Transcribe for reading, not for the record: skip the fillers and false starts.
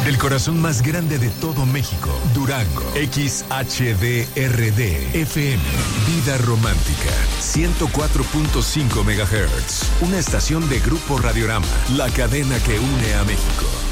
Del corazón más grande de todo México, Durango. XHDRD FM. Vida Romántica. 104.5 MHz. Una estación de Grupo Radiorama. La cadena que une a México.